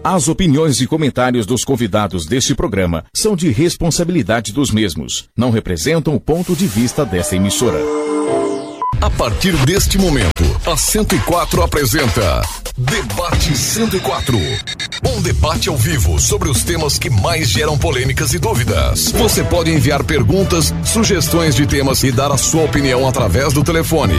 As opiniões e comentários dos convidados deste programa são de responsabilidade dos mesmos. Não representam o ponto de vista desta emissora. A partir deste momento, a 104 apresenta Debate 104. Um debate ao vivo sobre os temas que mais geram polêmicas e dúvidas. Você pode enviar perguntas, sugestões de temas e dar a sua opinião através do telefone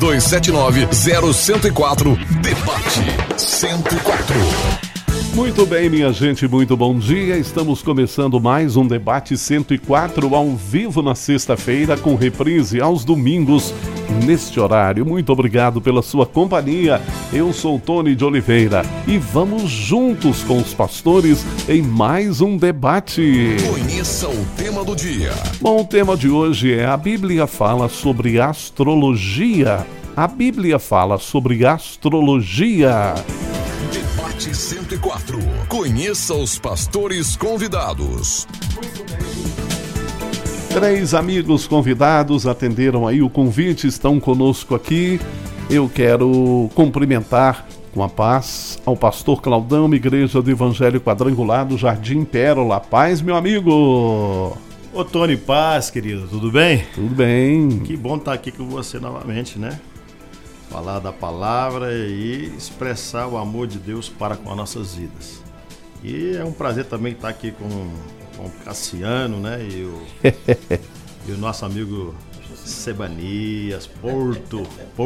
3279-0104. Debate 104. Muito bem, minha gente, muito bom dia. Estamos começando mais um Debate 104 ao vivo na sexta-feira, com reprise aos domingos neste horário. Muito obrigado pela sua companhia. Eu sou Tony de Oliveira e vamos juntos com os pastores em mais um debate. Conheça o tema do dia. Bom, o tema de hoje é: a Bíblia fala sobre astrologia. A Bíblia fala sobre astrologia. Debate 104. Conheça os pastores convidados. 3 amigos convidados atenderam aí o convite, estão conosco aqui. Eu quero cumprimentar com a paz ao pastor Claudão, Igreja do Evangelho Quadrangular do Jardim Pérola. Paz, meu amigo! Ô Tony, paz, querido, tudo bem? Tudo bem. Que bom estar aqui com você novamente, né? Falar da palavra e expressar o amor de Deus para com as nossas vidas. E é um prazer também estar aqui com o Cassiano, né? E o nosso amigo Sebanias, Porto.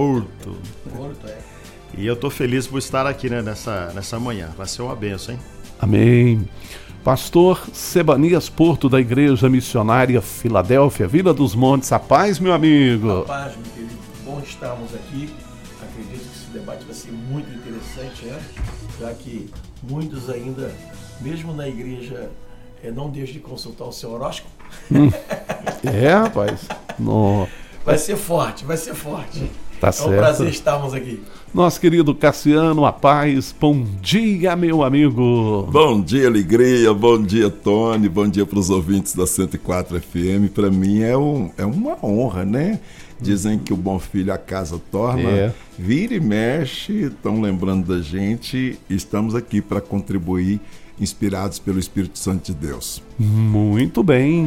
E eu estou feliz por estar aqui, né, nessa manhã. Vai ser uma bênção, hein? Amém. Pastor Sebanias Porto, da Igreja Missionária Filadélfia, Vila dos Montes. A paz, meu amigo. A paz, meu querido. Bom estarmos aqui. Acredito que esse debate vai ser muito interessante, né? Já que muitos ainda, mesmo na igreja, não deixam de consultar o seu horóscopo. Rapaz. No... Vai ser forte. Tá certo. É um prazer estarmos aqui. Nosso querido Cassiano, a paz. Bom dia, meu amigo. Bom dia, alegria. Bom dia, Tony. Bom dia para os ouvintes da 104 FM. Para mim é uma honra, né? Dizem que o bom filho a casa torna. Vira e mexe, estão lembrando da gente. Estamos aqui para contribuir, inspirados pelo Espírito Santo de Deus. Muito bem.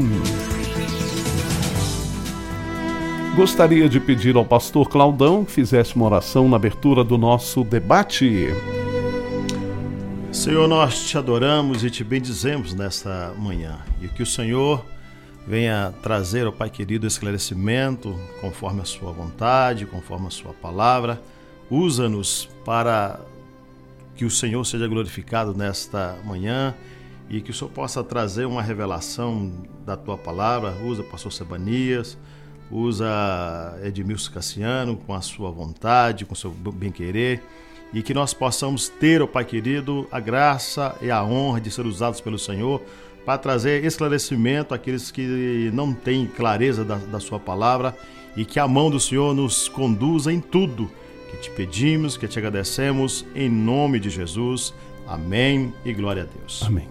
Gostaria de pedir ao pastor Claudão que fizesse uma oração na abertura do nosso debate. Senhor, nós te adoramos e te bendizemos nesta manhã. E que o Senhor venha trazer, ó Pai querido, esclarecimento conforme a sua vontade, conforme a sua palavra. Usa-nos para que o Senhor seja glorificado nesta manhã e que o Senhor possa trazer uma revelação da tua palavra. Usa o pastor Sebanias, usa Edmilson Cassiano com a sua vontade, com o seu bem-querer, e que nós possamos ter, ó Pai querido, a graça e a honra de ser usados pelo Senhor para trazer esclarecimento àqueles que não têm clareza da sua palavra, e que a mão do Senhor nos conduza em tudo que te pedimos, que te agradecemos, em nome de Jesus. Amém e glória a Deus. Amém.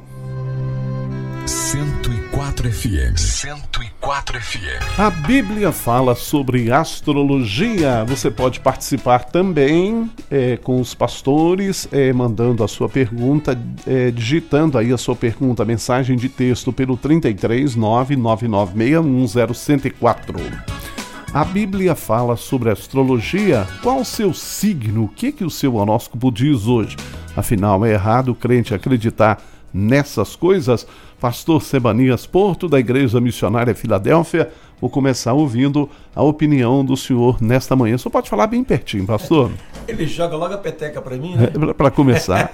104 FM. 104 FM. A Bíblia fala sobre astrologia. Você pode participar também com os pastores, mandando a sua pergunta, digitando aí a sua pergunta, mensagem de texto pelo 33999610104. A Bíblia fala sobre astrologia. Qual o seu signo? O que o seu horóscopo diz hoje? Afinal, é errado o crente acreditar nessas coisas? Pastor Sebanias Porto, da Igreja Missionária Filadélfia, vou começar ouvindo a opinião do senhor nesta manhã. Só pode falar bem pertinho, pastor? Ele joga logo a peteca para mim, né? Para começar.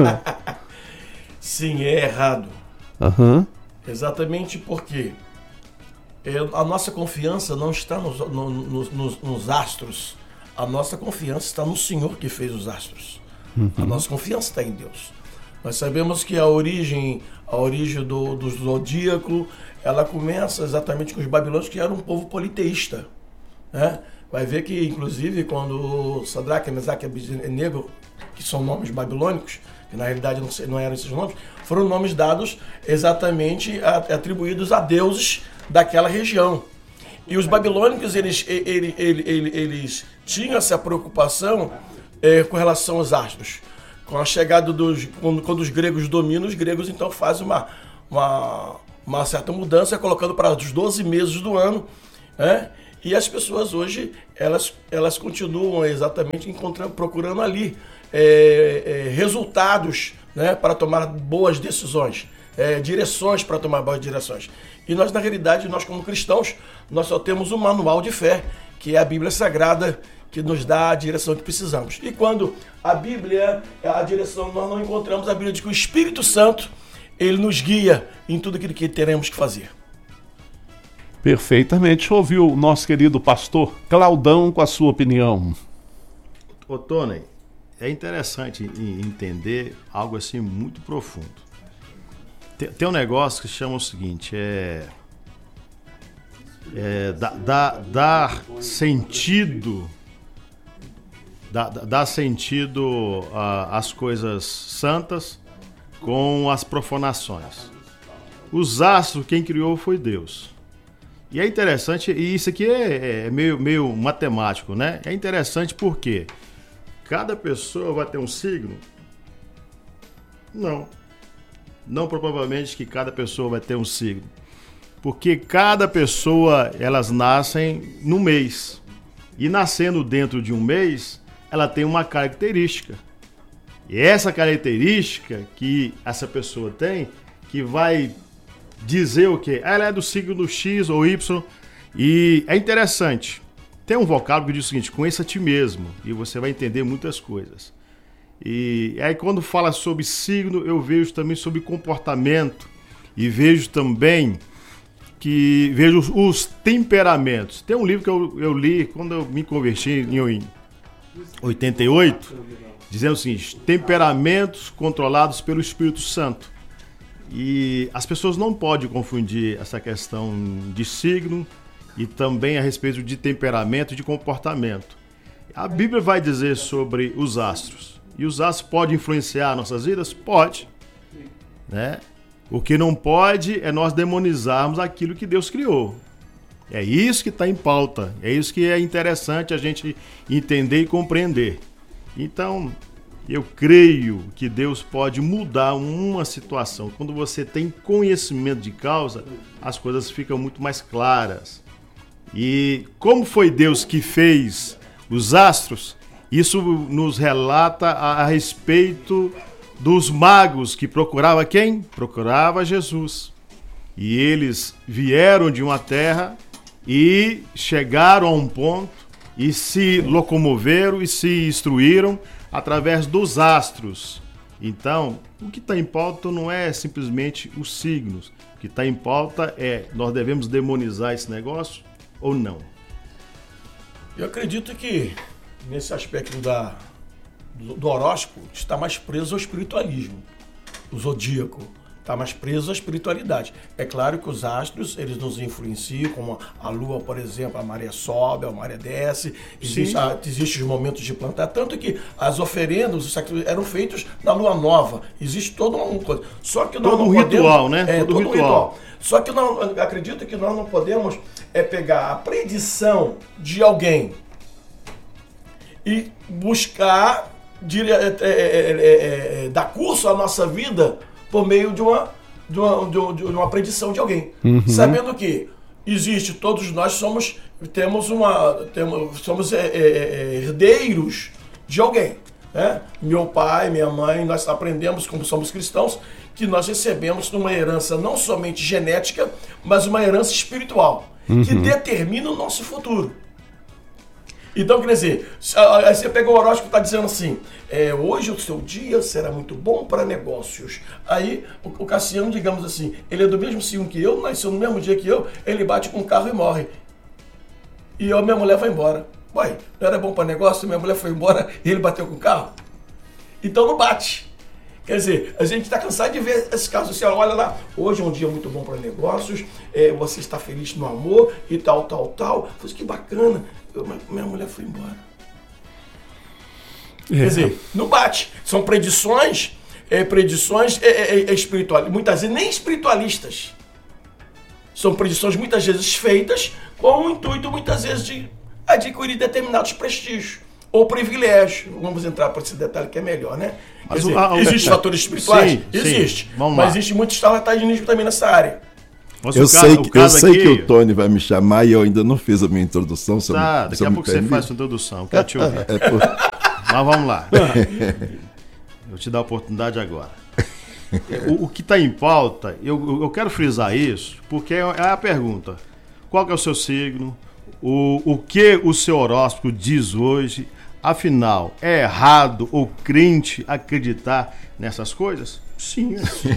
Sim, é errado. Exatamente porque a nossa confiança não está nos astros. A nossa confiança está no Senhor que fez os astros. A nossa confiança está em Deus. Nós sabemos que a origem do zodíaco, ela começa exatamente com os babilônios, que eram um povo politeísta, né? Vai ver que, inclusive, quando Sadraque, Mesaque e Abednego, que são nomes babilônicos, que na realidade não eram esses nomes, foram nomes dados exatamente atribuídos a deuses daquela região. E os babilônicos, eles tinham essa preocupação com relação aos astros. Com a chegada quando os gregos dominam, os gregos então fazem uma certa mudança, colocando para os 12 meses do ano, né? E as pessoas hoje, elas continuam exatamente procurando ali resultados, né, para tomar boas decisões, direções para tomar boas direções. E nós, na realidade, nós como cristãos, nós só temos um manual de fé, que é a Bíblia Sagrada, que nos dá a direção que precisamos. E quando a Bíblia é a direção, nós não encontramos, a Bíblia diz que o Espírito Santo, ele nos guia em tudo aquilo que teremos que fazer. Perfeitamente. Ouviu o nosso querido pastor Claudão com a sua opinião. Ô, Tony, é interessante entender algo assim muito profundo. Tem um negócio que se chama o seguinte, dar sentido, dar sentido às coisas santas com as profanações. Os astros, quem criou foi Deus. E é interessante, e isso aqui é meio matemático, né? É interessante porque cada pessoa vai ter um signo? Não provavelmente que cada pessoa vai ter um signo. Porque cada pessoa, elas nascem no mês. E nascendo dentro de um mês, ela tem uma característica. E essa característica que essa pessoa tem, que vai dizer o quê? Ela é do signo X ou Y. E é interessante. Tem um vocábulo que diz o seguinte: conheça a ti mesmo. E você vai entender muitas coisas. E aí quando fala sobre signo, eu vejo também sobre comportamento. E vejo também os temperamentos. Tem um livro que eu li quando eu me converti em 88, dizendo o seguinte: temperamentos controlados pelo Espírito Santo. E as pessoas não podem confundir essa questão de signo e também a respeito de temperamento e de comportamento. A Bíblia vai dizer sobre os astros. E os astros podem influenciar nossas vidas? Pode, né? O que não pode é nós demonizarmos aquilo que Deus criou. É isso que está em pauta. É isso que é interessante a gente entender e compreender. Então, eu creio que Deus pode mudar uma situação. Quando você tem conhecimento de causa, as coisas ficam muito mais claras. E como foi Deus que fez os astros, isso nos relata a respeito dos magos que procuravam quem? Procurava Jesus. E eles vieram de uma terra e chegaram a um ponto e se locomoveram e se instruíram através dos astros. Então, o que está em pauta não é simplesmente os signos. O que está em pauta é: nós devemos demonizar esse negócio ou não? Eu acredito que nesse aspecto do horóscopo está mais preso ao espiritualismo. O zodíaco está mais preso à espiritualidade. É claro que os astros, eles nos influenciam, como a lua, por exemplo, a maré sobe, a maré desce, existem os momentos de plantar, tanto que as oferendas, os sacrifícios eram feitos na lua nova. Existe toda uma coisa. Só que todo um ritual, né? Todo um ritual. Só que eu acredito que nós não podemos pegar a predição de alguém e buscar dar curso à nossa vida por meio de uma predição de alguém. Uhum. Sabendo que existe, todos nós somos herdeiros de alguém. Né? Meu pai, minha mãe, nós aprendemos, como somos cristãos, que nós recebemos uma herança não somente genética, mas uma herança espiritual, que determina o nosso futuro. Então, quer dizer, aí você pegou o horóscopo e está dizendo assim: hoje o seu dia será muito bom para negócios. Aí o Cassiano, digamos assim, ele é do mesmo signo que eu, nasceu no mesmo dia que eu, ele bate com o carro e morre. E minha mulher vai embora. Uai, não era bom para negócio? Minha mulher foi embora e ele bateu com o carro? Então não bate. Quer dizer, a gente está cansado de ver esse caso. Você olha lá, hoje é um dia muito bom para negócios, você está feliz no amor e tal. Poxa, que bacana. Minha mulher foi embora. Quer dizer, não bate. São predições espirituais, muitas vezes nem espiritualistas. São predições muitas vezes feitas com o intuito, muitas vezes, de adquirir determinados prestígios. ou privilégio. Vamos entrar para esse detalhe que é melhor, né? Mas existem fatores espirituais? Sim, existe. Vamos lá. Mas existe muito charlatanismo também nessa área. Eu sei que o Tony vai me chamar e eu ainda não fiz a minha introdução. Daqui a pouco você faz a introdução, quero te ouvir. Mas vamos lá. Eu te dar a oportunidade agora. O que está em pauta, eu quero frisar isso, porque é a pergunta. Qual que é o seu signo? O que o seu horóscopo diz hoje? Afinal, é errado o crente acreditar nessas coisas? Sim.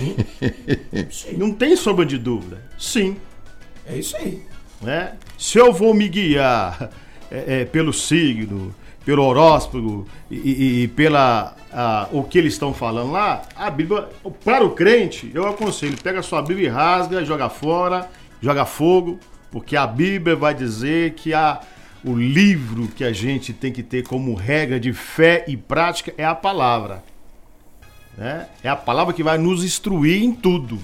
Sim. Não tem sombra de dúvida. Sim. É isso aí. Se eu vou me guiar pelo signo, pelo horóscopo e pela o que eles estão falando lá, a Bíblia, para o crente, eu aconselho, pega a sua Bíblia e rasga, joga fora, joga fogo, porque a Bíblia vai dizer que o livro que a gente tem que ter como regra de fé e prática é a palavra. É a palavra que vai nos instruir em tudo.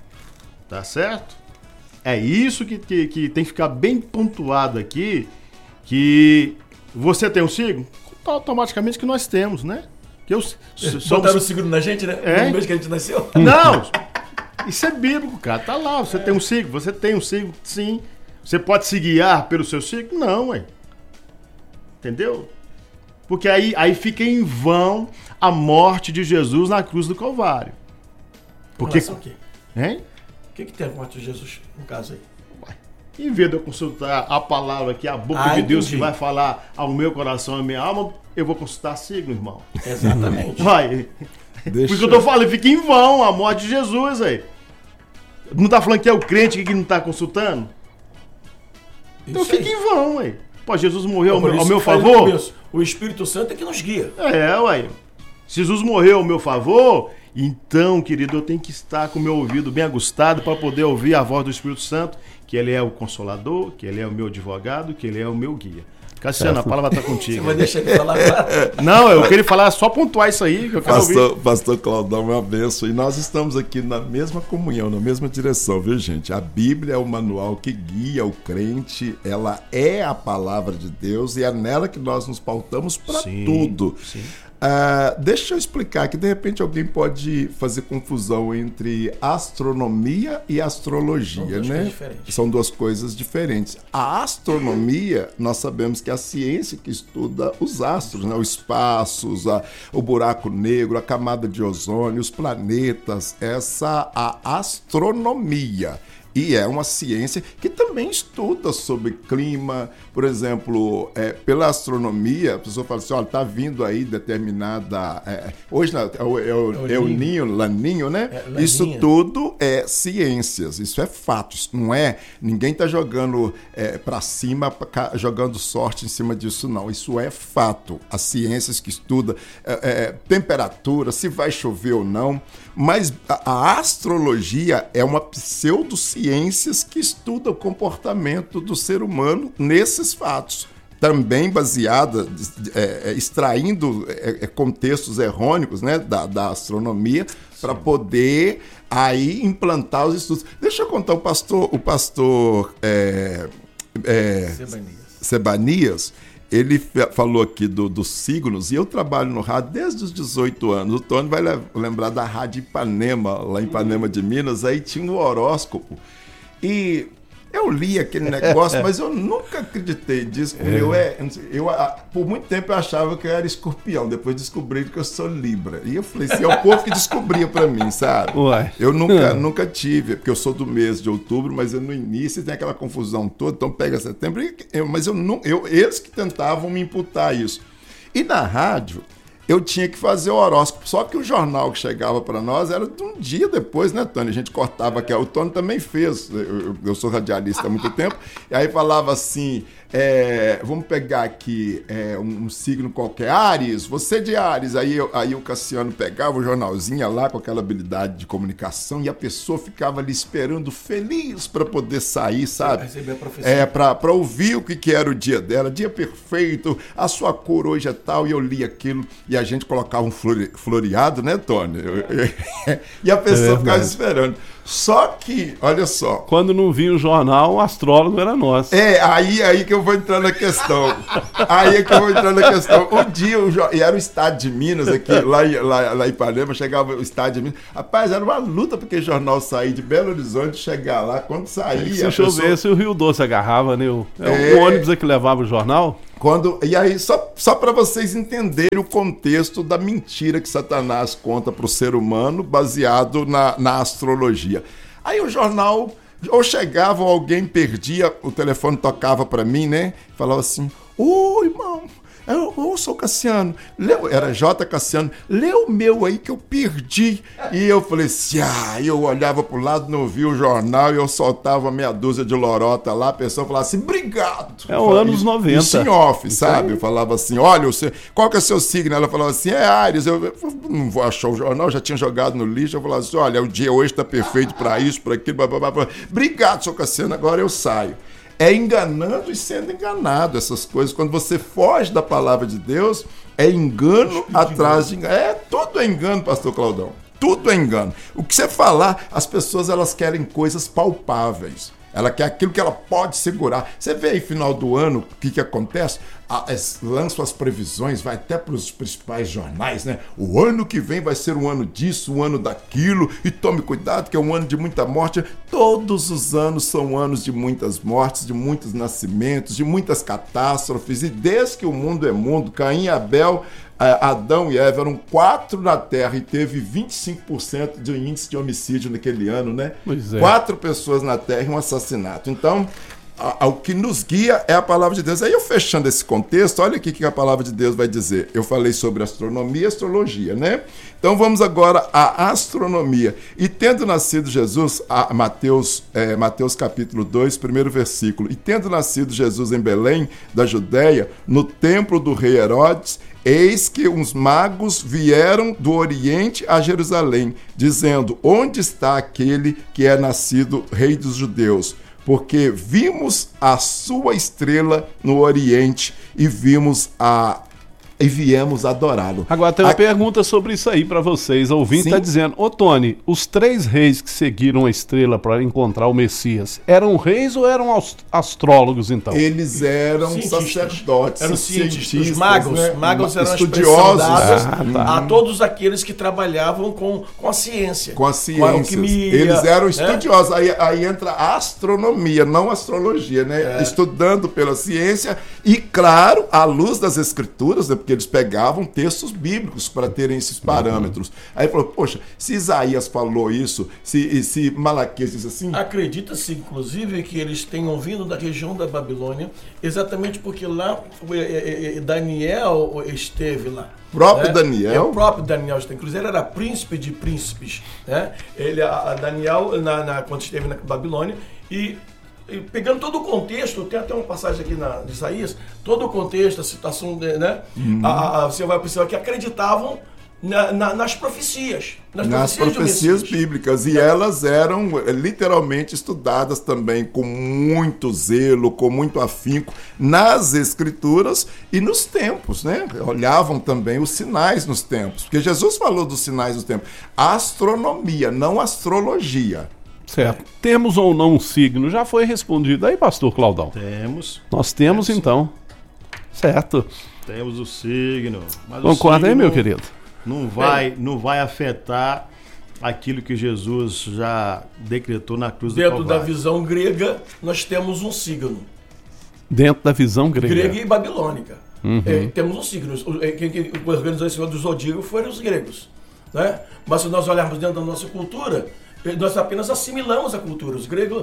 Tá certo? É isso que tem que ficar bem pontuado aqui, que você tem um signo? Automaticamente que nós temos, né? Botaram o signo na gente, né? No mês que a gente nasceu. Não! Isso é bíblico, cara. Tá lá, você tem um signo, sim. Você pode se guiar pelo seu signo? Não, ué. Entendeu? Porque aí fica em vão a morte de Jesus na cruz do Calvário. Porque o quê? Hein? O que tem a morte de Jesus no caso aí? Em vez de eu consultar a palavra que é a boca de Deus que vai falar ao meu coração, à minha alma, eu vou consultar signo, irmão. Exatamente. Vai. Por isso que eu tô falando, fica em vão a morte de Jesus aí. Não tá falando que é o crente que não tá consultando? Então fica em vão, ué. Pô, Jesus morreu ao meu favor? O Espírito Santo é que nos guia. Ué. Se Jesus morreu ao meu favor, então, querido, eu tenho que estar com o meu ouvido bem ajustado para poder ouvir a voz do Espírito Santo, que ele é o Consolador, que ele é o meu advogado, que ele é o meu guia. Cassiano, a palavra está contigo. Você vai deixar ele falar agora? Não, eu queria falar, só pontuar isso aí que eu quero ouvir. Pastor Claudão, uma bênção. E nós estamos aqui na mesma comunhão, na mesma direção, viu, gente? A Bíblia é o manual que guia o crente, ela é a palavra de Deus e é nela que nós nos pautamos para tudo. Sim. Deixa eu explicar que de repente alguém pode fazer confusão entre astronomia e astrologia, né? São duas coisas diferentes. A astronomia, nós sabemos que é a ciência que estuda os astros, né? O espaço, o buraco negro, a camada de ozônio, os planetas, a astronomia. E é uma ciência que também estuda sobre clima. Por exemplo, pela astronomia, a pessoa fala assim, olha, está vindo aí determinada... hoje é o Ninho, Laninho, né? Isso tudo é ciências, isso é fato. Isso não é... Ninguém está jogando para cima, jogando sorte em cima disso, não. Isso é fato. As ciências que estudam temperatura, se vai chover ou não. Mas a astrologia é uma pseudociências que estuda o comportamento do ser humano nesses fatos. Também baseada, extraindo contextos errôneos, né, da astronomia, para poder aí implantar os estudos. Deixa eu contar o pastor Sebanias. Ele falou aqui dos signos, e eu trabalho no rádio desde os 18 anos. O Tony vai lembrar da Rádio Ipanema, lá em Ipanema de Minas, aí tinha um horóscopo. E eu li aquele negócio, mas eu nunca acreditei disso. Por muito tempo eu achava que eu era escorpião, depois descobri que eu sou Libra. E eu falei assim, é o povo que descobria pra mim, sabe? Ué. Eu nunca tive, porque eu sou do mês de outubro, mas no início tem aquela confusão toda, então pega setembro, mas eles que tentavam me imputar isso. E na rádio, eu tinha que fazer o horóscopo. Só que o jornal que chegava para nós era de um dia depois, né, Tony? A gente cortava aqui. O Tony também fez. Eu sou radialista há muito tempo. E aí falava assim, vamos pegar aqui um signo qualquer. Áries, você de Áries. Aí o Cassiano pegava o jornalzinho lá com aquela habilidade de comunicação e a pessoa ficava ali esperando feliz para poder sair, sabe? Receber a profecia. Para ouvir o que era o dia dela. Dia perfeito, a sua cor hoje é tal. E eu li aquilo e a gente colocava um floreado, né, Tony? E a pessoa ficava esperando. Só que, olha só. Quando não vinha o jornal, o astrólogo era nosso. Aí que eu vou entrar na questão. Um dia, e era o estado de Minas, aqui, lá em Ipanema, chegava o estado de Minas. Rapaz, era uma luta porque o jornal sair de Belo Horizonte, chegar lá, quando saía... Se chovesse, o Rio Doce agarrava, né? O ônibus que levava o jornal. E aí, só para vocês entenderem o contexto da mentira que Satanás conta para o ser humano, baseado na astrologia. Aí o jornal, ou chegava, ou alguém perdia, o telefone tocava para mim, né? Falava assim, ô irmão, eu sou Cassiano, era J. Cassiano, lê o meu aí que eu perdi. E eu falei assim, eu olhava pro lado, não via o jornal, e eu soltava meia dúzia de lorota lá, a pessoa falava assim, obrigado. É o anos 90. Isso em off, sabe? Eu falava assim, olha, qual que é o seu signo? Ela falava assim, é Áries. Eu não vou achar o jornal, já tinha jogado no lixo. Eu falava assim, olha, o dia hoje tá perfeito para isso, para aquilo, blá. Obrigado, sou Cassiano, agora eu saio. É enganando e sendo enganado essas coisas. Quando você foge da palavra de Deus, é engano atrás de engano. Tudo é engano, pastor Claudão. Tudo é engano. O que você falar, as pessoas elas querem coisas palpáveis. Ela quer aquilo que ela pode segurar. Você vê aí, final do ano, o que acontece? Lançam as previsões, vai até para os principais jornais, né? O ano que vem vai ser um ano disso, um ano daquilo, e tome cuidado que é um ano de muita morte. Todos os anos são anos de muitas mortes, de muitos nascimentos, de muitas catástrofes, e desde que o mundo é mundo, Caim e Abel, Adão e Eva eram 4 na Terra e teve 25% de índice de homicídio naquele ano, né? Pois é. 4 pessoas na Terra e um assassinato. Então, o que nos guia é a palavra de Deus. Aí eu fechando esse contexto, olha aqui o que a palavra de Deus vai dizer. Eu falei sobre astronomia e astrologia, né? Então vamos agora à astronomia. E tendo nascido Jesus, Mateus capítulo 2, primeiro versículo. E tendo nascido Jesus em Belém, da Judéia, no templo do rei Herodes, eis que uns magos vieram do Oriente a Jerusalém, dizendo, onde está aquele que é nascido rei dos judeus? Porque vimos a sua estrela no Oriente e viemos adorá-lo. Agora tem uma pergunta sobre isso aí para vocês. O ouvinte está dizendo, Tony, os 3 reis que seguiram a estrela para encontrar o Messias, eram reis ou eram astrólogos então? Eles eram sacerdotes, eram cientistas, magos, né? Magos eram estudiosos a todos aqueles que trabalhavam com a ciência. Com a ciência. Com a alquimia. Eles eram estudiosos. Aí entra a astronomia, não a astrologia, né? Estudando pela ciência e, claro, à luz das escrituras, né? Porque eles pegavam textos bíblicos para terem esses parâmetros. Aí falou, poxa, se Isaías falou isso, se Malaquias diz assim... Acredita-se, inclusive, que eles tenham vindo da região da Babilônia, exatamente porque lá Daniel esteve lá. O próprio Daniel? O próprio Daniel, inclusive ele era príncipe de príncipes. Né? Daniel, quando esteve na Babilônia, e pegando todo o contexto, tem até uma passagem aqui de Isaías, todo o contexto, a situação, né? Você vai perceber que acreditavam nas profecias. Nas profecias bíblicas. E elas eram literalmente estudadas também com muito zelo, com muito afinco nas escrituras e nos tempos, né? Olhavam também os sinais nos tempos. Porque Jesus falou dos sinais nos tempos. Astronomia, não astrologia. Certo. Temos ou não um signo? Já foi respondido aí, pastor Claudão? Temos. Nós temos então. Certo. Temos o signo. Mas concorda aí, meu querido? Não vai afetar aquilo que Jesus já decretou na cruz do Calvário. Dentro da visão grega, nós temos um signo. Dentro da visão grega. Grega e babilônica. Temos um signo. Quem organizou esse do zodíaco foram os gregos. Né? Mas se nós olharmos dentro da nossa cultura, nós apenas assimilamos a cultura. Os gregos,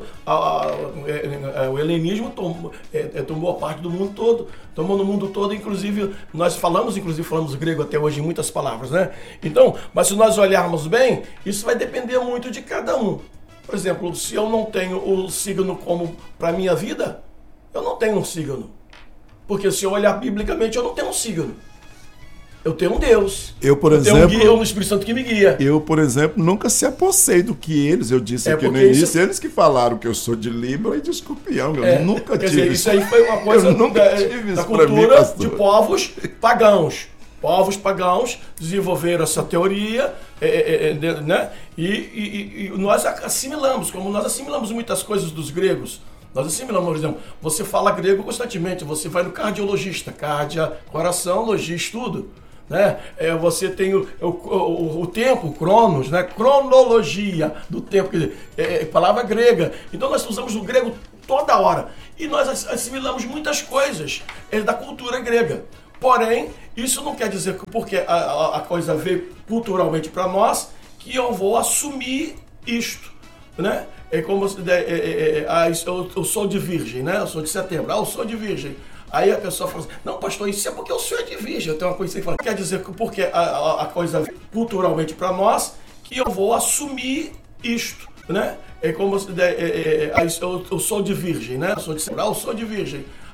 o helenismo tomou a parte do mundo todo, tomou no mundo todo, inclusive nós falamos grego até hoje em muitas palavras, né? Então, mas se nós olharmos bem, isso vai depender muito de cada um. Por exemplo, se eu não tenho o signo como para minha vida, eu não tenho um signo. Porque se eu olhar biblicamente, eu não tenho um signo. Eu tenho um Deus. Eu tenho um Espírito Santo que me guia. Eu, por exemplo, nunca se apossei do que eles. Eu disse aqui no início, eles que falaram que eu sou de Libra e de Escorpião. Eu nunca tive isso aí foi uma coisa da cultura de povos pagãos. povos pagãos desenvolveram essa teoria, né? E nós assimilamos, como nós assimilamos muitas coisas dos gregos. Nós assimilamos, por exemplo, você fala grego constantemente, você vai no cardiologista, coração, logia, estudo. Né? Você tem o tempo, cronos, né? Cronologia do tempo, quer dizer, palavra grega. Então nós usamos o grego toda hora. E nós assimilamos muitas coisas da cultura grega. Porém, isso não quer dizer que porque a coisa veio culturalmente para nós, que eu vou assumir isto. Né? É como eu sou de virgem, né? Eu sou de setembro. Eu sou de virgem. Aí a pessoa fala assim, não, pastor, isso é porque o senhor é de virgem. Eu tenho uma coisa que fala, quer dizer que porque a coisa veio culturalmente para nós, que eu vou assumir isto, né? É como eu sou de virgem, né? Eu sou de setembro. Eu sou de virgem.